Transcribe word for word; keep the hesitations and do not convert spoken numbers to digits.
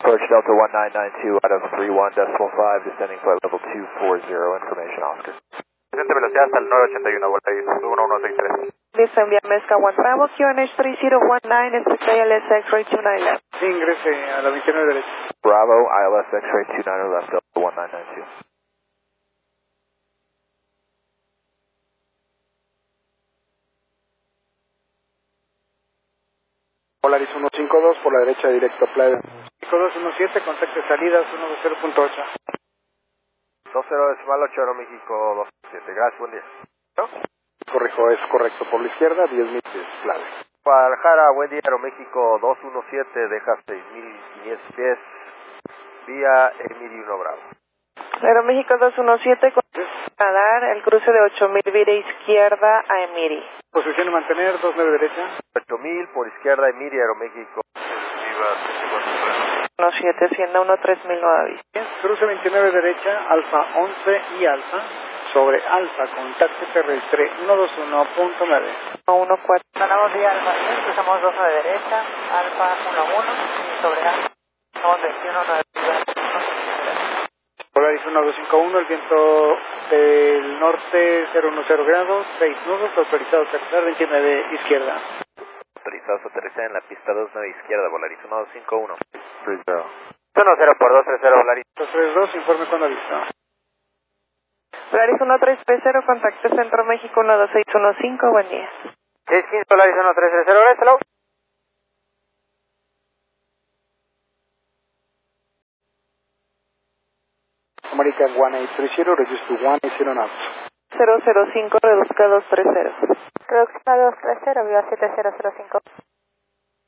Approach Delta one nine nine two out of three one decimal five, descending flight level two four zero, information Oscar. Presente velocidad hasta el nueve ochenta y uno, vuelta uno uno seis tres. Listen, via Mesca one Bravo, Q N H three zero one nine, S K L S X-ray two nine left. Sí, ingrese a la veintinueve derecha. Bravo, I L S X-ray two nine left, Delta one nine nine two. Polaris uno cinco dos por la derecha directo, playa. cinco dos uno siete, contacte salidas uno dos cero punto ocho. dos cero decimal ocho, Aeroméxico dos siete, gracias, buen día. ¿No? Corrijo, es correcto, por la izquierda, diez mil pies, clave. Guadalajara, buen día, Aeroméxico dos uno siete, deja seis mil quinientos pies, vía Emiri uno Bravo. Aeroméxico dos uno siete, con radar, el cruce de ocho mil, vira izquierda a Emiri. Posición de mantener, dos nueve derecha. ocho mil por izquierda, Emiri, Aeroméxico. uno siete, siendo uno tres mil nueva vista. Cruce veintinueve derecha, alfa once y alfa, sobre alfa, contacto terrestre uno dos uno punto nueve. uno cuatro. Ganamos vía alfa diez, cruzamos dos nueve derecha, alfa uno uno, y sobre alfa, somos veintiuno nueve. Polaris uno dos cinco uno, el viento del norte cero uno cero grados, seis nudos, autorizado a aterrizar veintinueve izquierda. Autorizados a aterrizar en la pista dos nueve izquierda, Volaris uno dos cinco uno. tres cero. uno cero por dos tres cero, Volaris. dos tres dos, informe cuando listo. Polaris uno tres tres cero, contacto Centro México uno dos seis uno cinco, buen día. seis quince, Volaris uno tres tres cero, gracias, hello. American one eight three zero, register one eight zero knots. cero cero cinco, reduzca dos tres cero. Reduzca dos tres cero, viva siete cero cero cinco.